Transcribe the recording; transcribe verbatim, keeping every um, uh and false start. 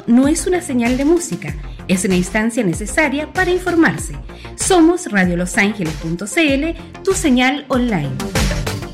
esto no es una señal de música, es una instancia necesaria para informarse. Somos radio los ángeles punto c l, tu señal online.